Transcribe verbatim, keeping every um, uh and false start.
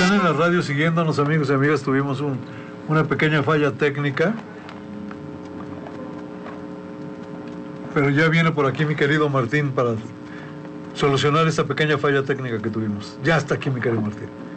están en la radio siguiéndonos, amigos y amigas, tuvimos un, una pequeña falla técnica. Pero ya viene por aquí mi querido Martín para solucionar esta pequeña falla técnica que tuvimos. Ya está aquí mi querido Martín.